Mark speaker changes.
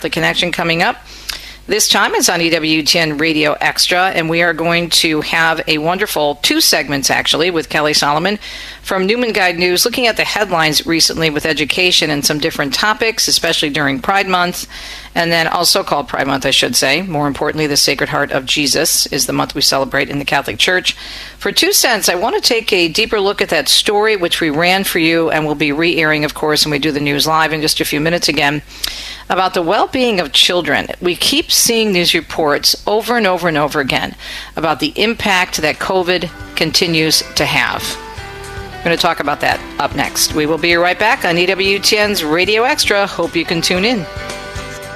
Speaker 1: Catholic Connection coming up. This time it's on EWTN Radio Extra, and we are going to have a wonderful 2 segments, actually, with Kelly Solomon from Newman Guide News, looking at the headlines recently with education and some different topics, especially during Pride Month, and then also called Pride Month, I should say. More importantly, the Sacred Heart of Jesus is the month we celebrate in the Catholic Church. For 2 cents, I want to take a deeper look at that story, which we ran for you, and we'll be re-airing, of course, and we do the news live in just a few minutes again, about the well-being of children. We keep seeing these reports over and over and over again about the impact that COVID continues to have. We're going to talk about that up next. We will be right back on EWTN's Radio Extra. Hope you can tune in.